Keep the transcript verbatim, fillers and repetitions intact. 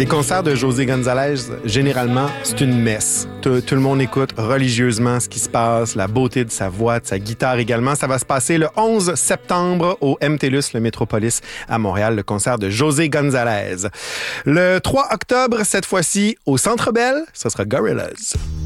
Les concerts de José González, généralement, c'est une messe. Tout, tout le monde écoute religieusement ce qui se passe, la beauté de sa voix, de sa guitare également. Ça va se passer le onze septembre au M T L U S, le Métropolis à Montréal, le concert de José González. Le trois octobre, cette fois-ci, au Centre Bell, ce sera Gorillaz.